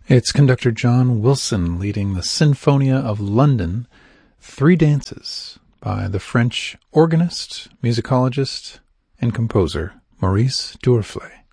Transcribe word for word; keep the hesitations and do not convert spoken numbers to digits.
It's conductor John Wilson leading the Sinfonia of London, Three Dances, by the French organist, musicologist, and composer Maurice Duruflé.